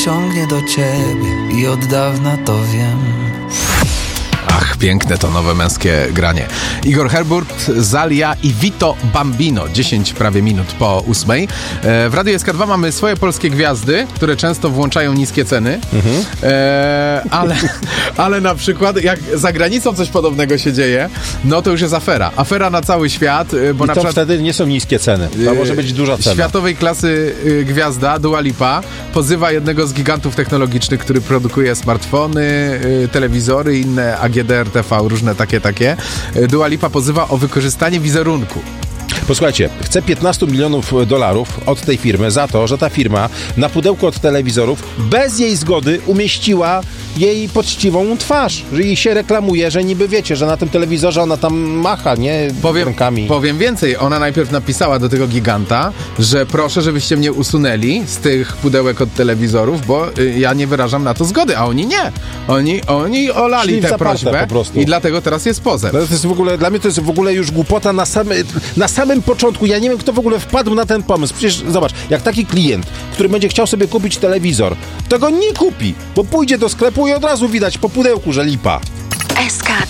ciągnie do ciebie i od dawna to wiem. Ach, piękne to nowe męskie granie. Igor Herburt, Zalia i Vito Bambino. 10 prawie minut po 8. W Radiu SK2 mamy swoje polskie gwiazdy, które często włączają niskie ceny. Ale na przykład jak za granicą coś podobnego się dzieje, no to już jest afera. Afera na cały świat. Bo I na to przykład wtedy nie są niskie ceny. To może być duża cena. Światowej klasy gwiazda Dua Lipa pozywa jednego z gigantów technologicznych, który produkuje smartfony, telewizory i inne AGD, RTV, różne takie. Dua Lipa pozywa o wykorzystanie wizerunku. Posłuchajcie, chce $15 milionów od tej firmy za to, że ta firma na pudełku od telewizorów bez jej zgody umieściła jej poczciwą twarz, że jej się reklamuje, że niby wiecie, że na tym telewizorze ona tam macha, nie? Rękami. Powiem więcej, ona najpierw napisała do tego giganta, że proszę, żebyście mnie usunęli z tych pudełek od telewizorów, bo ja nie wyrażam na to zgody, a oni nie. Oni olali tę prośbę i dlatego teraz jest pozew. To jest w ogóle, dla mnie to jest w ogóle już głupota na samym początku. Ja nie wiem, kto w ogóle wpadł na ten pomysł. Przecież zobacz, jak taki klient, który będzie chciał sobie kupić telewizor, to go nie kupi, bo pójdzie do sklepu i od razu widać po pudełku, że lipa. SK2